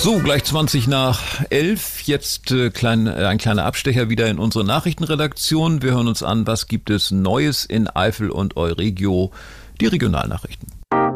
So, gleich 20 nach 11. Jetzt ein kleiner Abstecher wieder in unsere Nachrichtenredaktion. Wir hören uns an, was gibt es Neues in Eifel und Euregio, die Regionalnachrichten.